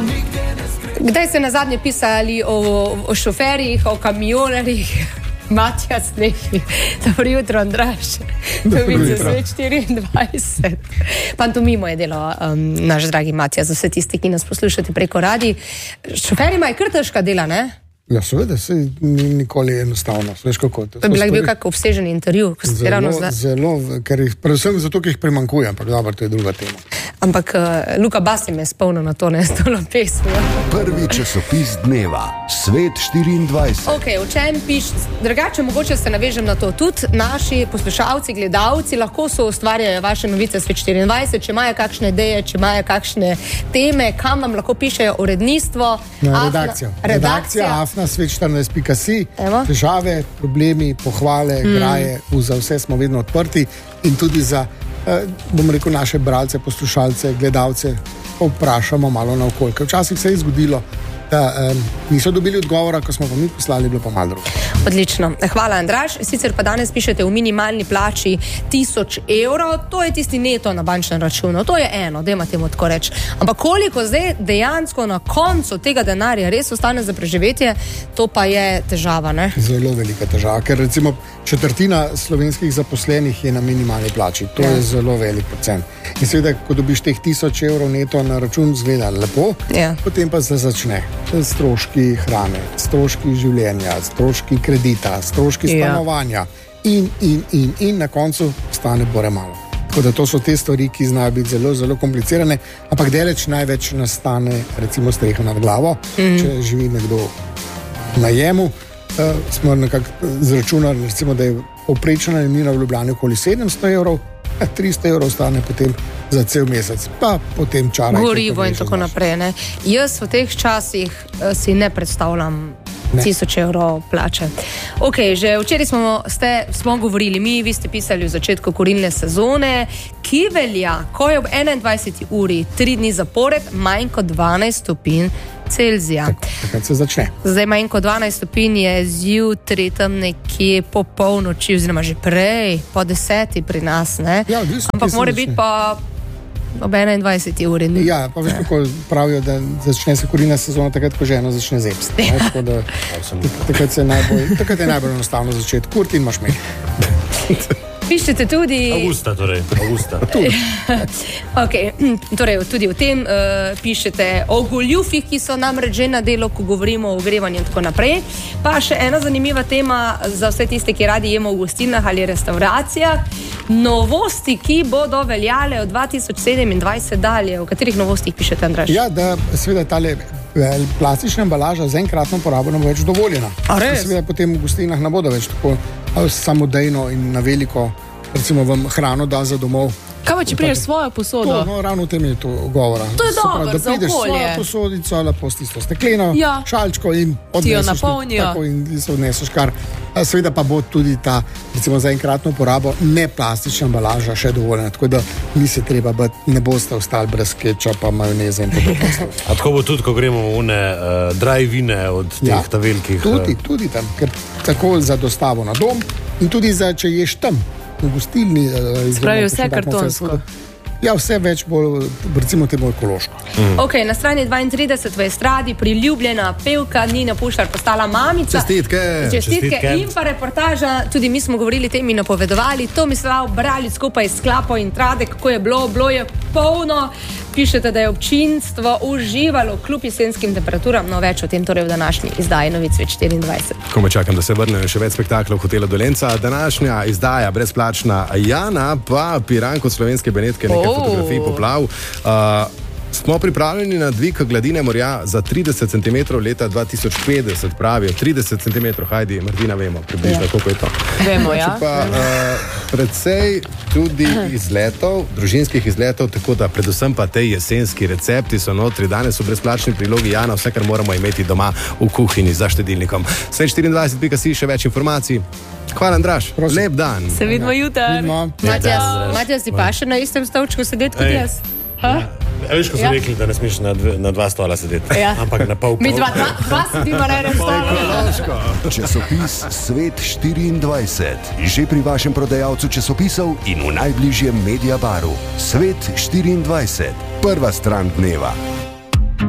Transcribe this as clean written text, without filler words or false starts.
Kdaj ste nazadnje pisali o šoferjih, o kamionarjih? Matija Snehi, dobro jutro, Andraž. Novice Svet 24. Pantomimo je delo naš dragi Matija, za vse tisti, ki nas poslušate preko radij. Šoferima je kar težka dela, ne? Ja, seveda, se nikoli enostavno. Veš kako? To je bil kak obsežen intervju. Zelo, predvsem zato, ker jih primanjkuje, ampak dobro, to je druga tema. Ampak Luka Basi me je spomnil na to, ne, s tolo pesmijo. Prvi časopis dneva, Svet 24. Ok, o čem piš? Drugače, mogoče se navežem na to. Tudi naši poslušalci, gledalci lahko so ustvarjajo vaše novice Svet 24, če imajo kakšne ideje, če imajo kakšne teme, kam vam lahko pišejo uredništvo. Redakcija na svet14.si, težave, problemi, pohvale, graje, za vse smo vedno odprti in tudi za, bom rekel, naše bralce, poslušalce, gledalce vprašamo malo naokoli. Ker včasih se je zgodilo, da niso dobili odgovora, ko smo pa mi poslali, bilo pa malo drugo. Odlično. Hvala, Andraž. Sicer pa danes pišete v minimalni plači 1000 evrov, to je tisti neto na bančnem računu. To je eno, dajmo temu tako reči. Ampak koliko zdaj dejansko na koncu tega denarja res ostane za preživetje, to pa je težava, ne? Zelo velika težava, ker recimo četrtina slovenskih zaposlenih je na minimalni plači. To je zelo velik procent. In seveda, ko dobiš teh 1000 evrov neto na račun, zgleda lepo, potem pa se začne stroški hrane, stroški življenja, stroški kredita, stroški stanovanja in na koncu stane bore malo. Tako da to so te stvari, ki znajo biti zelo, zelo komplicirane, ampak daleč največ nastane recimo streha nad glavo, če živi nekdo v najemu. Smo nekako zračunali, recimo, da je povprečna najemnina v Ljubljani okoli 700 evrov, 300 evrov stane potem za cel mesec, pa potem čaraj. Gorivo in tako naprej, ne. Jaz v teh časih si ne predstavljam 1000 evrov plače. Ok, že včeraj smo govorili, vi ste pisali v začetku kurilne sezone, ki velja, ko je ob 21. uri 3 dni zapored manj kot 12 stopinj Celzija. Takrat se začne. Zdaj manj kot 12 stopinj je zjutraj tam nekje po polnoči, oziroma že prej, po 10. pri nas, ne? Ja, odvisno. Ampak mora biti pa ob 21. uri. Ja, pa veš, kako pravijo, da začne se kurilna sezona takrat, ko žena začne zebst. Tako da takrat je najbolj enostavno začeti kurti in imaš med. Pišete tudi... Augusta. Ok, torej tudi o tem pišete o goljufih, ki so namreč že na delu, ko govorimo o ogrevanju in tako naprej. Pa še ena zanimiva tema za vse tiste, ki radi jemo v gostilnah ali restauracijah. Novosti, ki bodo veljale od 2027 dalje. O katerih novostih pišete, Andraž? Ja, da seveda tale plastična embalaža za enkratno porabo ne bo več dovoljena. A res? Seveda potem v gostilnah ne bodo več tako samodejno in na veliko, recimo vam hrano da za domov. Kaj pa, če priješ svojo posodo? No, ravno o tem je to govora. To je dobro za okolje. Da prideš svojo posodico, lepo s tisto stekleno, šalčko in odneseš. Tako in se odneseš kar. Seveda pa bo tudi ta, recimo za enkratno uporabo, ne plastična embalaža še dovoljena. Tako da ni se treba biti, ne boste ostali brez kečapa, majoneze in podobno. A tako bo tudi, ko gremo v one dry vine od teh ta velikih... Tudi tam, ker tako za dostavo na dom in tudi za, če ješ tam. V gostilni. Spravi vse kartonsko. Ja, vse več bolj, recimo temu ekološko. Ok, na strani 32 v estradi priljubljena pevka Nina Pušlar postala mamica. Čestitke. In pa reportaža, tudi mi smo govorili temi napovedovali, Tomislav Bralič skupaj s Klapo in Trade, kako je bilo je polno. Pišete, da je občinstvo uživalo kljub jesenskim temperaturam, no več o tem torej v današnji izdaji novic Svet 24. Komaj čakam, da se vrnejo še več spektaklov Hotela Dolenca. Današnja izdaja brezplačna Jana, pa Piran kot slovenske Benetke, nekaj fotografij poplav. Smo pripravljeni na dvig gladine morja za 30 cm leta 2050, pravijo. 30 cm, hajdi, Martina, vemo približno, koliko je to. Vemo, ja. Pa predvsej tudi izletov, družinskih izletov, tako da predvsem pa te jesenski recepti so notri. Danes v brezplačni prilogi Jana, vse, kar moramo imeti doma v kuhinji za štedilnikom. Svet24.si, še več informacij. Hvala, Andraž. Lep dan. Se vidimo jutri. Matija, si pa še na istem stolčku sedeti kot jaz? Veš, ko so rekli, da ne smeš na dva stola sedeti, ampak na pol. Mi dva sedimo na enem stolu. Časopis Svet 24. Že pri vašem prodajalcu časopisov in v najbližjem Mediabaru. Svet 24. Prva stran dneva.